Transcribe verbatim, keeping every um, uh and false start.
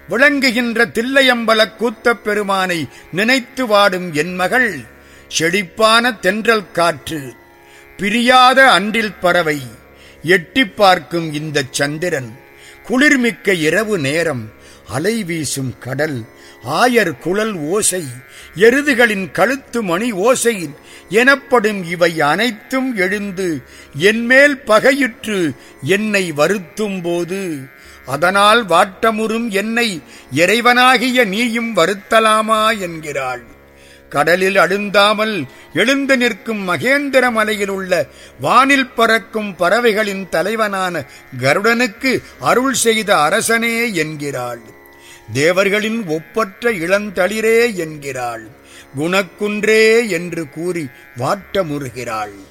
விளங்குகின்ற தில்லையம்பலக் கூத்தப் பெருமானை நினைத்து வாடும் என் மகள், செழிப்பான தென்றல் காற்று, பிரியாத அன்றில் பறவை, எட்டிப் பார்க்கும் இந்தச் சந்திரன், குளிர்மிக்க இரவு நேரம், அலை வீசும் கடல், ஆயர் குழல் ஓசை, எருதுகளின் கழுத்து மணி ஓசை எனப்படும் இவை அனைத்தும் எழுந்து என்மேல் பகையுற்று என்னை வருத்தும் போது, அதனால் வாட்டமுறும் என்னை இறைவனாகிய நீயும் வருத்தலாமா என்கிறாள். கடலில் அழுந்தாமல் எழுந்து நிற்கும் மகேந்திர மலையில் உள்ள வானில் பறக்கும் பறவைகளின் தலைவனான கருடனுக்கு அருள் செய்த அரசனே என்கிறாள். தேவர்களின் ஒப்பற்ற இளந்தளிரே என்கிறாள். குணக்குன்றே என்று கூறி வாட்டமுறுகிறாள்.